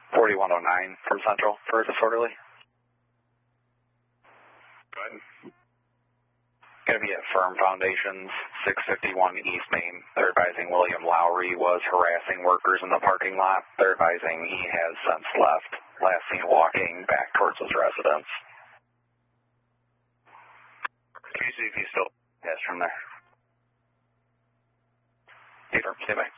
4109 from Central for disorderly. Go ahead. Going to be at Firm Foundations, 651 East Main. They're advising William Lowry was harassing workers in the parking lot. They're advising he has since left. Last seen walking back towards his residence. Can you see if he's still Yes, from there. Hey, stand by.